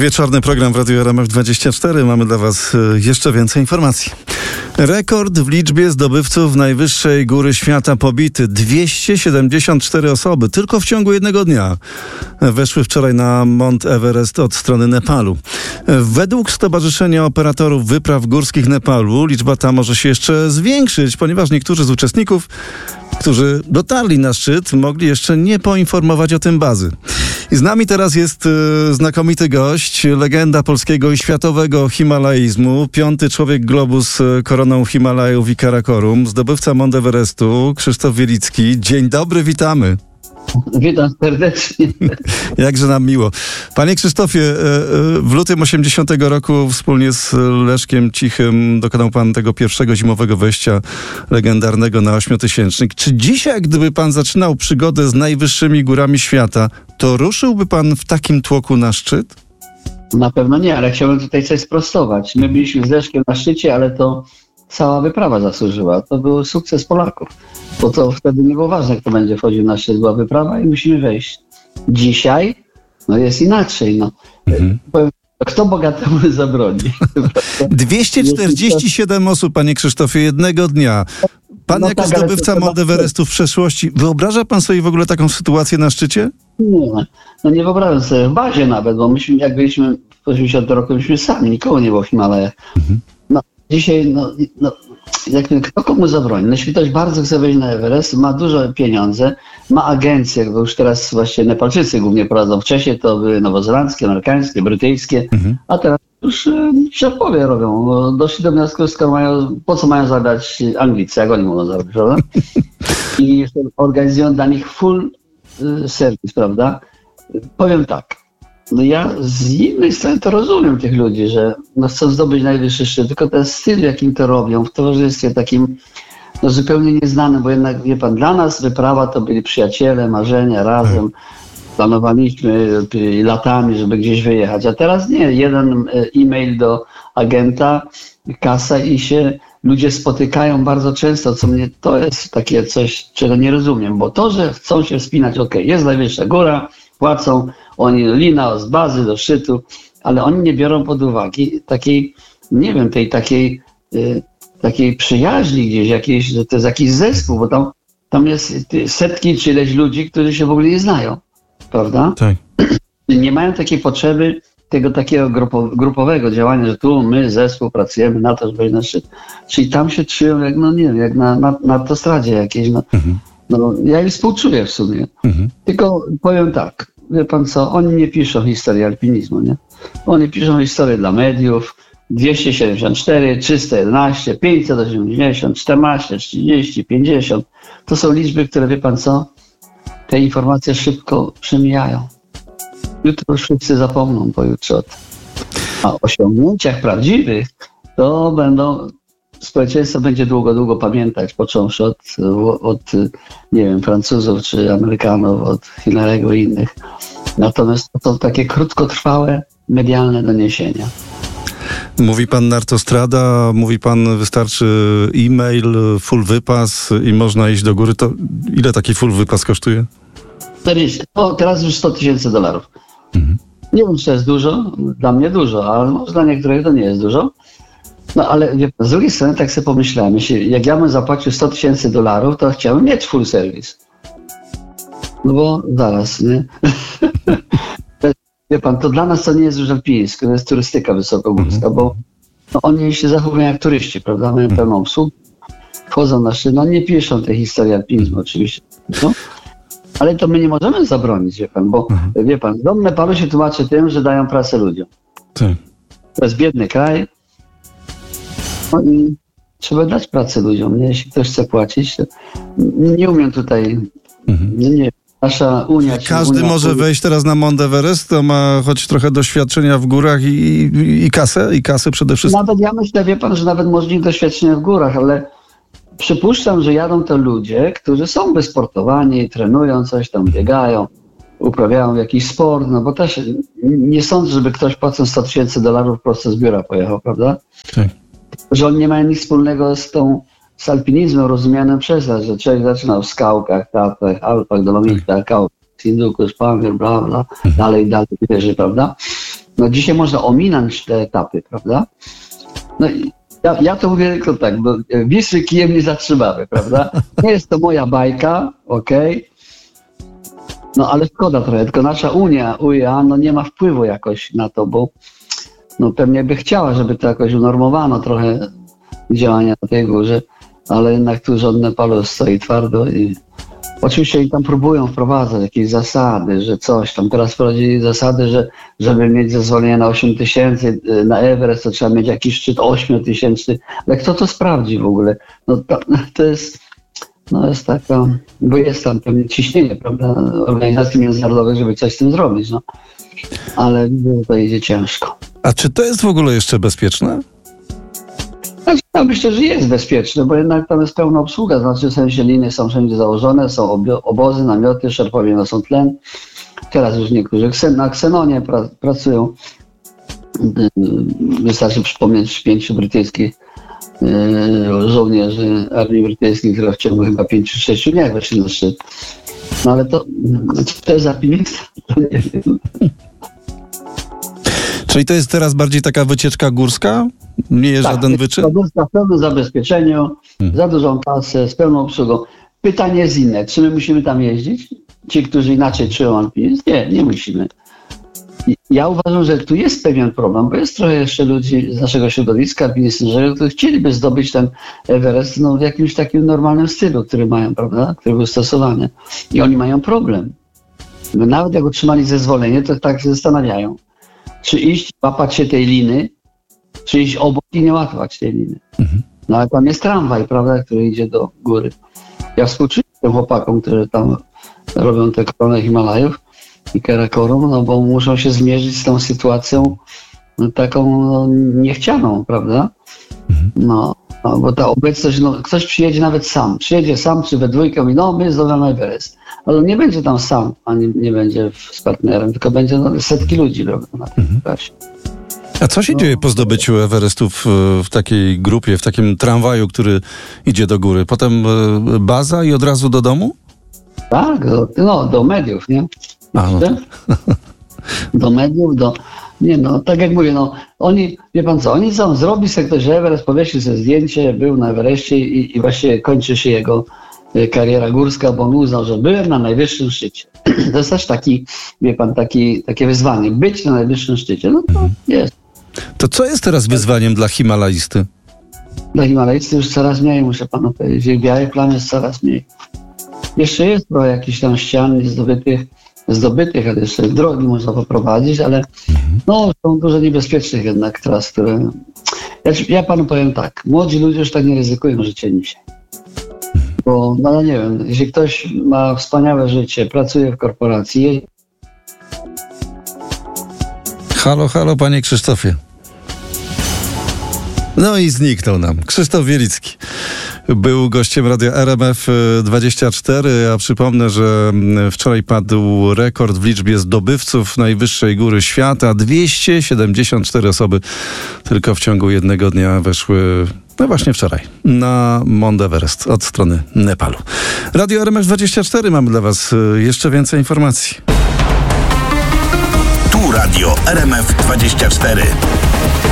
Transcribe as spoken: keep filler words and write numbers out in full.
Wieczorny program w Radiu R M F dwadzieścia cztery. Mamy dla Was jeszcze więcej informacji. Rekord w liczbie zdobywców najwyższej góry świata pobity. dwieście siedemdziesiąt cztery osoby tylko w ciągu jednego dnia weszły wczoraj na Mount Everest od strony Nepalu. Według Stowarzyszenia Operatorów Wypraw Górskich Nepalu liczba ta może się jeszcze zwiększyć, ponieważ niektórzy z uczestników, którzy dotarli na szczyt, mogli jeszcze nie poinformować o tym bazy. I z nami teraz jest y, znakomity gość, legenda polskiego i światowego himalaizmu, piąty człowiek globu z koroną Himalajów i Karakorum, zdobywca Mount Everestu, Krzysztof Wielicki. Dzień dobry, witamy. Witam serdecznie. Jakże nam miło. Panie Krzysztofie, w lutym osiemdziesiątego roku wspólnie z Leszkiem Cichym dokonał pan tego pierwszego zimowego wejścia legendarnego na ośmiotysięcznik. Czy dzisiaj, gdyby pan zaczynał przygodę z najwyższymi górami świata, to ruszyłby pan w takim tłoku na szczyt? Na pewno nie, ale chciałbym tutaj coś sprostować. My byliśmy z Leszkiem na szczycie, ale to cała wyprawa zasłużyła. To był sukces Polaków. Bo to wtedy nie było ważne, kto będzie wchodził na szczyt, była wyprawa i musimy wejść. Dzisiaj no jest inaczej. No. Mhm. Powiem, kto bogatemu zabroni? dwieście czterdzieści siedem osób, panie Krzysztofie, jednego dnia. Pan no jako tak, zdobywca Mount Everestu w przeszłości, wyobraża pan sobie w ogóle taką sytuację na szczycie? Nie, no nie wyobrażam sobie. W bazie nawet, bo myśmy, jak byliśmy w osiemdziesiątym roku, byliśmy sami, nikogo nie było w Himalajach. Mhm. No, dzisiaj, no, no jak, kto komu zabroni? No, jeśli ktoś bardzo chce wejść na Everest, ma dużo pieniądze, ma agencje, bo już teraz właśnie Nepalczycy głównie prowadzą. Wcześniej to były nowozelandzkie, amerykańskie, brytyjskie, mhm. a teraz już szefowie robią. Bo doszli do wniosku, skoro mają, po co mają zabrać Anglicy, jak oni mogą zabrać, prawda? I jeszcze organizują dla nich full y, service, prawda? Powiem tak. No ja z innej strony to rozumiem tych ludzi, że no chcą zdobyć najwyższy szczyt, tylko ten styl, jakim to robią, w towarzystwie takim no zupełnie nieznanym, bo jednak, wie pan, dla nas wyprawa to byli przyjaciele, marzenia, razem planowaliśmy latami, żeby gdzieś wyjechać, a teraz nie, jeden e-mail do agenta, kasa i się ludzie spotykają bardzo często, co mnie, to jest takie coś, czego nie rozumiem, bo to, że chcą się wspinać, okej, okay, jest najwyższa góra, płacą, oni lina z bazy do szczytu, ale oni nie biorą pod uwagę takiej, nie wiem, tej takiej, y, takiej przyjaźni gdzieś, jakiejś, że to jest jakiś zespół, bo tam, tam jest setki czy ileś ludzi, którzy się w ogóle nie znają, prawda? Tak. Nie mają takiej potrzeby tego takiego grupo, grupowego działania, że tu my zespół pracujemy na to, żeby wejść na szczyt. Czyli tam się czują jak, no nie wiem, jak na, na, na autostradzie jakiejś, no. Mhm. No, ja im współczuję w sumie. Mhm. Tylko powiem tak, wie pan co, oni nie piszą historii alpinizmu, nie? Oni piszą historię dla mediów, dwieście siedemdziesiąt cztery, trzysta jedenaście, pięćset osiemdziesiąt, czternaście, trzydzieści, pięćdziesiąt. To są liczby, które, wie pan co, te informacje szybko przemijają. Jutro już wszyscy zapomną pojutrze o tym. A o osiągnięciach prawdziwych to będą... Społeczeństwo będzie długo, długo pamiętać, począwszy od, od, nie wiem, Francuzów czy Amerykanów, od Hillarego i innych. Natomiast to są takie krótkotrwałe, medialne doniesienia. Mówi pan Nartostrada, mówi pan wystarczy e-mail, full wypas i można iść do góry. To ile taki full wypas kosztuje? O, teraz już sto tysięcy dolarów. Mhm. Nie wiem, czy to jest dużo, dla mnie dużo, ale może dla niektórych to nie jest dużo. No ale wie, z drugiej strony tak sobie pomyślałem, jeśli, jak ja bym zapłacił sto tysięcy dolarów, to chciałbym mieć full service. No bo zaraz, nie? Wie pan, to dla nas to nie jest już alpińskie, to jest turystyka wysokogórska, bo no, oni się zachowują jak turyści, prawda? Mają pełną obsługę, wchodzą na szczyt, no nie piszą tej historii alpinizmu oczywiście, no. Ale to my nie możemy zabronić, wie pan, bo mhm. wie pan, dom Nepalu się tłumaczy tym, że dają pracę ludziom. Tak. To jest biedny kraj. No i trzeba dać pracę ludziom, nie? Jeśli ktoś chce płacić, to nie umiem tutaj, mhm. nie, nie, nasza Unia... Każdy Unia, może wejść teraz na Mount Everest, to ma choć trochę doświadczenia w górach i, i, i kasę, i kasę przede wszystkim. Nawet ja myślę, wie pan, że nawet możliwe doświadczenia w górach, ale przypuszczam, że jadą to ludzie, którzy są wysportowani, trenują coś tam, biegają, uprawiają jakiś sport, no bo też nie sądzę, żeby ktoś płacąc sto tysięcy dolarów prosto z biura pojechał, prawda? Tak. Że oni nie mają nic wspólnego z tą, z alpinizmem rozumianym przez nas, że człowiek zaczynał w skałkach, Tatrach, Alpach, Dolomitach, Kaukasus, Hindukusz, Pamir, bla, bla, dalej, dalej, wierzy, prawda? No dzisiaj można ominąć te etapy, prawda? No i ja, ja to mówię tylko tak, bo Wisły kijem nie zatrzymamy, prawda? Nie jest to moja bajka, okej, okay. No ale szkoda trochę, tylko nasza Unia, U E A, no nie ma wpływu jakoś na to, bo no pewnie by chciała, żeby to jakoś unormowano trochę działania na tej górze, ale jednak tu rząd Nepalu stoi twardo i oczywiście oni tam próbują wprowadzać jakieś zasady, że coś tam. Teraz wprowadzili zasady, że żeby mieć zezwolenie na osiem tysięcy na Everest, to trzeba mieć jakiś szczyt osiem tysięcy. Ale kto to sprawdzi w ogóle? No to, to jest, no jest taka, bo jest tam pewnie ciśnienie, prawda, organizacji międzynarodowych, żeby coś z tym zrobić, no. Ale widzę, że to idzie ciężko. A czy to jest w ogóle jeszcze bezpieczne? Znaczy, ja myślę, że jest bezpieczne, bo jednak tam jest pełna obsługa, znaczy w sensie liny są wszędzie założone, są obozy, namioty, szerpowie noszą tlen. Teraz już niektórzy na Ksenonie pra, pracują. Wystarczy przypomnieć pięciu brytyjskich yy, żołnierzy armii brytyjskiej, która w ciągu chyba pięciu, sześciu dniach weszli na szczyt. No ale to, to jest alpinista, to nie wiem. Czyli to jest teraz bardziej taka wycieczka górska? Nie jest tak, żaden wyczyn? Górska w pełnym zabezpieczeniu, hmm. za dużą kasę, z pełną obsługą. Pytanie jest inne. Czy my musimy tam jeździć? Ci, którzy inaczej czują alpinizm? Nie, nie musimy. Ja uważam, że tu jest pewien problem, bo jest trochę jeszcze ludzi z naszego środowiska alpinistycznego, którzy chcieliby zdobyć ten Everest no, w jakimś takim normalnym stylu, który mają, prawda? Który był stosowany. I oni mają problem. Bo nawet jak otrzymali zezwolenie, to tak się zastanawiają. Czy iść, łapać się tej liny, czy iść obok i nie łapać tej liny. Mhm. No ale tam jest tramwaj, prawda, który idzie do góry. Ja współczuję tym chłopakom, którzy tam robią te koronę Himalajów i Karakorum, no bo muszą się zmierzyć z tą sytuacją no, taką no, niechcianą, prawda? Mhm. No, no, bo ta obecność, no ktoś przyjedzie nawet sam, przyjedzie sam, czy we dwójkę, mówi, no my zdobywamy Everest, ale nie będzie tam sam, ani nie będzie z partnerem, tylko będzie no, setki ludzi, prawda, na tej mhm. trasie. A co się no. dzieje po zdobyciu Everestu w, w takiej grupie, w takim tramwaju, który idzie do góry? Potem baza i od razu do domu? Tak, do, no do mediów, nie? A, no. Do mediów, do... Nie no, tak jak mówię, no oni, wie pan co, oni chcą zrobić sobie ktoś Everest, powiesił sobie zdjęcie, był na Everestie i, i właśnie kończy się jego kariera górska, bo on uznał, że byłem na najwyższym szczycie. To jest też taki, wie pan, taki, takie wyzwanie, być na najwyższym szczycie, no to jest. To co jest teraz wyzwaniem dla Himalajsty? Dla Himalajsty już coraz mniej, muszę panu powiedzieć, ich białych plam jest coraz mniej. Jeszcze jest trochę jakichś tam ścian zdobytych, zdobytych, ale jeszcze drogi można poprowadzić, ale no są dużo niebezpiecznych jednak tras, które... Ja, ja panu powiem tak, młodzi ludzie już tak nie ryzykują życiem dzisiaj. Bo, no nie wiem, jeśli ktoś ma wspaniałe życie, pracuje w korporacji... Halo, halo, panie Krzysztofie. No i zniknął nam. Krzysztof Wielicki był gościem Radia R M F dwadzieścia cztery, a przypomnę, że wczoraj padł rekord w liczbie zdobywców najwyższej góry świata. dwieście siedemdziesiąt cztery osoby tylko w ciągu jednego dnia weszły, no właśnie wczoraj, na Mount Everest od strony Nepalu. Radio R M F dwadzieścia cztery, mamy dla was jeszcze więcej informacji. Tu Radio R M F dwadzieścia cztery.